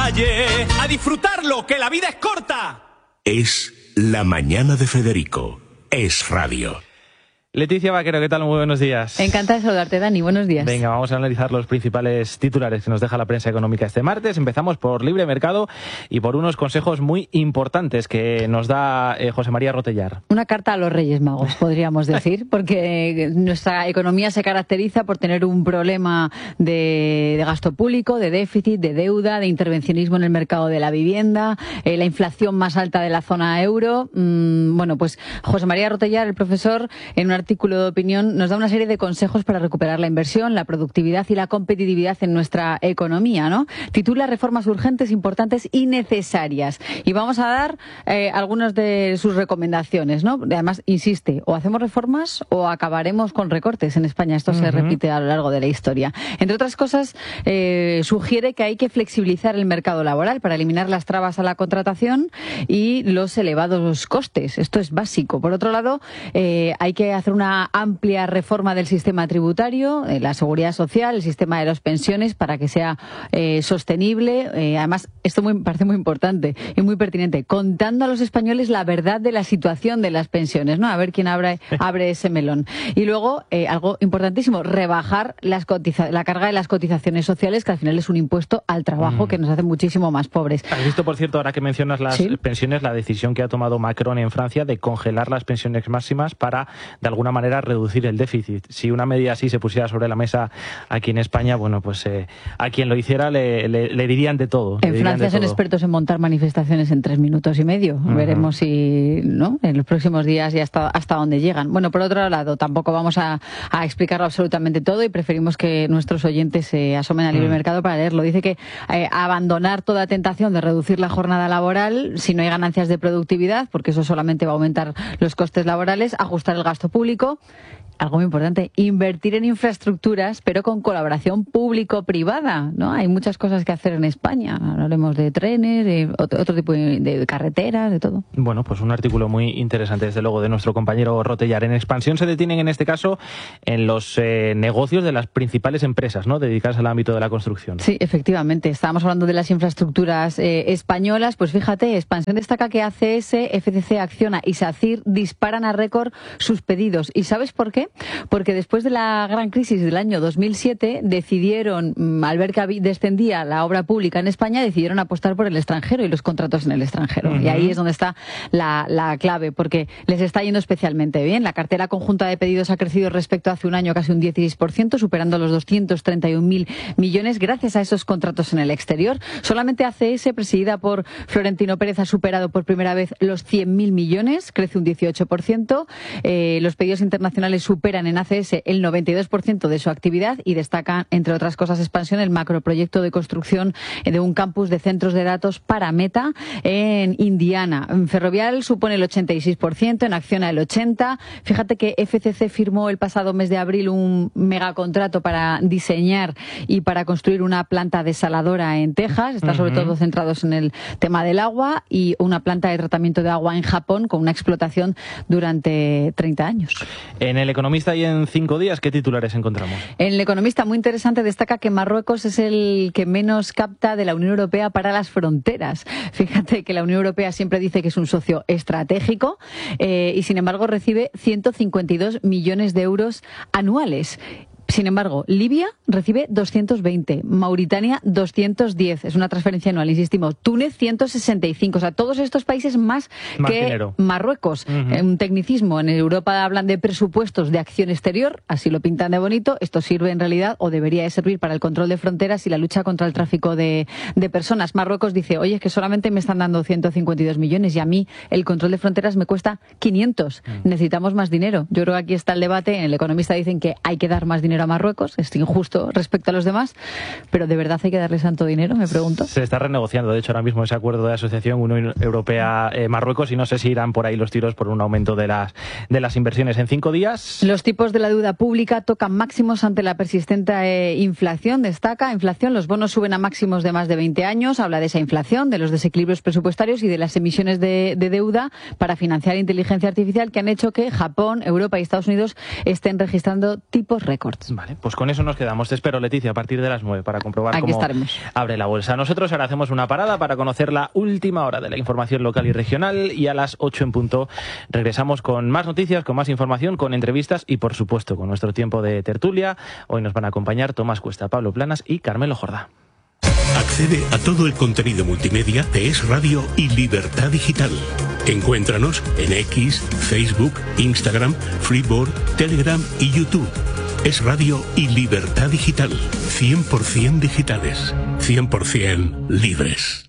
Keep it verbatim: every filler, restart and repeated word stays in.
calle, a disfrutarlo, que la vida es corta. Es La Mañana de Federico. Es radio. Leticia Vaquero, ¿qué tal? Muy buenos días. Encantada de saludarte, Dani. Buenos días. Venga, vamos a analizar los principales titulares que nos deja la prensa económica este martes. Empezamos por libre mercado y por unos consejos muy importantes que nos da eh, José María Rotellar. Una carta a los Reyes Magos, podríamos decir, porque nuestra economía se caracteriza por tener un problema de, de gasto público, de déficit, de deuda, de intervencionismo en el mercado de la vivienda, eh, la inflación más alta de la zona euro. Mm, bueno, pues José María Rotellar, el profesor, en una artículo de opinión nos da una serie de consejos para recuperar la inversión, la productividad y la competitividad en nuestra economía, ¿no? Titula Reformas urgentes, importantes y necesarias. Y vamos a dar eh, algunas de sus recomendaciones, ¿no? Además, insiste, o hacemos reformas o acabaremos con recortes en España. Esto uh-huh. se repite a lo largo de la historia. Entre otras cosas, eh, sugiere que hay que flexibilizar el mercado laboral para eliminar las trabas a la contratación y los elevados costes. Esto es básico. Por otro lado, eh, hay que hacer una amplia reforma del sistema tributario, eh, la seguridad social, el sistema de las pensiones para que sea eh, sostenible. Eh, además, esto me parece muy importante y muy pertinente, contando a los españoles la verdad de la situación de las pensiones, ¿no? A ver quién abre, abre ese melón. Y luego, eh, algo importantísimo, rebajar las cotiza- la carga de las cotizaciones sociales, que al final es un impuesto al trabajo mm. que nos hace muchísimo más pobres. ¿Has visto, por cierto, ahora que mencionas las ¿Sí? pensiones, la decisión que ha tomado Macron en Francia de congelar las pensiones máximas para, de alguna manera, reducir el déficit? Si una medida así se pusiera sobre la mesa aquí en España, bueno, pues eh, a quien lo hiciera le, le, le dirían de todo. En Francia son todo. expertos en montar manifestaciones en tres minutos y medio. Uh-huh. Veremos si, ¿no?, en los próximos días y hasta, hasta dónde llegan. Bueno, por otro lado, tampoco vamos a, a explicarlo absolutamente todo y preferimos que nuestros oyentes se asomen al libre uh-huh. mercado para leerlo. Dice que eh, abandonar toda tentación de reducir la jornada laboral si no hay ganancias de productividad, porque eso solamente va a aumentar los costes laborales, ajustar el gasto público. Algo muy importante, invertir en infraestructuras, pero con colaboración público-privada, ¿no? Hay muchas cosas que hacer en España. Hablaremos de trenes, de otro, otro tipo de, de carreteras, de todo. Bueno, pues un artículo muy interesante, desde luego, de nuestro compañero Rotellar. En Expansión se detienen, en este caso, en los eh, negocios de las principales empresas, ¿no?, dedicadas al ámbito de la construcción. Sí, efectivamente. Estábamos hablando de las infraestructuras eh, españolas. Pues fíjate, Expansión destaca que A C S, F C C, Acciona y SACIR disparan a récord sus pedidos. ¿Y sabes por qué? Porque después de la gran crisis del año dos mil siete decidieron, al ver que descendía la obra pública en España, decidieron apostar por el extranjero y los contratos en el extranjero. Uh-huh. Y ahí es donde está la, la clave, porque les está yendo especialmente bien. La cartera conjunta de pedidos ha crecido respecto a hace un año casi un dieciséis por ciento, superando los doscientos treinta y un mil millones gracias a esos contratos en el exterior. Solamente A C S, presidida por Florentino Pérez, ha superado por primera vez los cien mil millones, crece un dieciocho por ciento. Eh, los pedidos internacionales superan en A C S el noventa y dos por ciento de su actividad y destaca, entre otras cosas, Expansión, el macroproyecto de construcción de un campus de centros de datos para Meta en Indiana. En Ferrovial supone el ochenta y seis por ciento, en Acciona el ochenta por ciento. Fíjate que F C C firmó el pasado mes de abril un megacontrato para diseñar y para construir una planta desaladora en Texas. Está sobre uh-huh. todo centrados en el tema del agua, y una planta de tratamiento de agua en Japón con una explotación durante treinta años. En El Economista y en Cinco Días, ¿qué titulares encontramos? En El Economista, muy interesante, destaca que Marruecos es el que menos capta de la Unión Europea para las fronteras. Fíjate que la Unión Europea siempre dice que es un socio estratégico eh, y, sin embargo, recibe ciento cincuenta y dos millones de euros anuales. Sin embargo, Libia recibe doscientos veinte, Mauritania doscientos diez, es una transferencia anual, insistimos, Túnez ciento sesenta y cinco, o sea, todos estos países más, más que dinero. Marruecos. Uh-huh. Un tecnicismo, en Europa hablan de presupuestos de acción exterior, así lo pintan de bonito, esto sirve en realidad, o debería de servir, para el control de fronteras y la lucha contra el tráfico de, de personas. Marruecos dice, oye, es que solamente me están dando ciento cincuenta y dos millones y a mí el control de fronteras me cuesta quinientos, uh-huh. necesitamos más dinero. Yo creo que aquí está el debate, en El Economista dicen que hay que dar más dinero a Marruecos, es injusto respecto a los demás, pero ¿de verdad hay que darle tanto dinero? Me pregunto. Se está renegociando, de hecho, ahora mismo ese acuerdo de asociación Unión Europea-Marruecos, y no sé si irán por ahí los tiros por un aumento de las, de las inversiones. En Cinco Días... Los tipos de la deuda pública tocan máximos ante la persistente eh, inflación, destaca. Inflación, los bonos suben a máximos de más de veinte años, habla de esa inflación, de los desequilibrios presupuestarios y de las emisiones de, de deuda para financiar inteligencia artificial, que han hecho que Japón, Europa y Estados Unidos estén registrando tipos récords. Vale, pues con eso nos quedamos. Te espero, Leticia, a partir de las nueve para comprobar Aquí cómo estaremos. abre la bolsa. Nosotros ahora hacemos una parada para conocer la última hora de la información local y regional y a las ocho en punto regresamos con más noticias, con más información, con entrevistas y, por supuesto, con nuestro tiempo de tertulia. Hoy nos van a acompañar Tomás Cuesta, Pablo Planas y Carmelo Jordá. Accede a todo el contenido multimedia de Es Radio y Libertad Digital. Encuéntranos en X, Facebook, Instagram, Freeboard, Telegram y YouTube. Es Radio y Libertad Digital. cien por ciento digitales. cien por ciento libres.